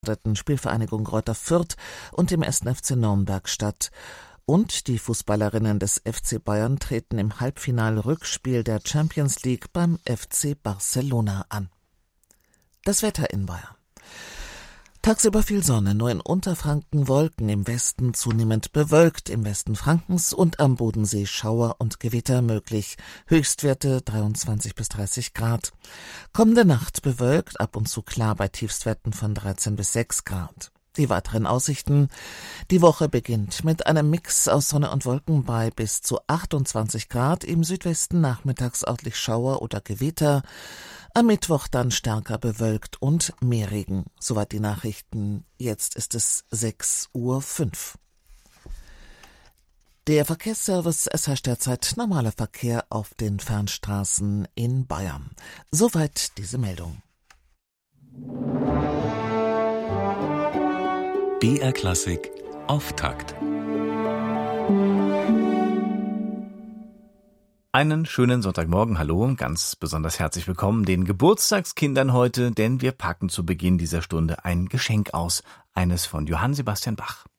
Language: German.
Spielvereinigung Greuther Fürth und dem 1. FC Nürnberg statt. Und die Fußballerinnen des FC Bayern treten im Halbfinal-Rückspiel der Champions League beim FC Barcelona an. Das Wetter in Bayern. Tagsüber viel Sonne, nur in Unterfranken Wolken, im Westen zunehmend bewölkt, im Westen Frankens und am Bodensee Schauer und Gewitter möglich. Höchstwerte 23 bis 30 Grad. Kommende Nacht bewölkt, ab und zu klar bei Tiefstwerten von 13 bis 6 Grad. Die weiteren Aussichten. Die Woche beginnt mit einem Mix aus Sonne und Wolken bei bis zu 28 Grad, im Südwesten nachmittags örtlich Schauer oder Gewitter. Am Mittwoch dann stärker bewölkt und mehr Regen. Soweit die Nachrichten. Jetzt ist es 6:05 Uhr. Der Verkehrsservice, es herrscht derzeit normaler Verkehr auf den Fernstraßen in Bayern. Soweit diese Meldung. BR Klassik Auftakt. Einen schönen Sonntagmorgen, hallo, ganz besonders herzlich willkommen den Geburtstagskindern heute, denn wir packen zu Beginn dieser Stunde ein Geschenk aus, eines von Johann Sebastian Bach.